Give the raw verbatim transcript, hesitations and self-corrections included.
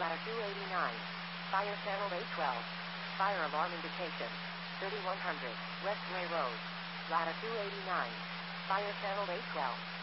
Ladder two eighty-nine. Fire channel eight twelve. Fire alarm indication. thirty-one hundred. West Ray Road. Ladder two eighty-nine. Fire channel eight twelve.